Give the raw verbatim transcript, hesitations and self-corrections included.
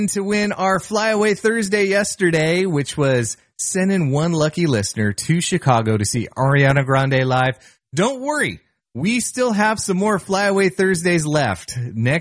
to win our Flyaway Thursday yesterday, which was sending one lucky listener to Chicago to see Ariana Grande live. Don't worry, we still have some more Flyaway Thursdays left. Next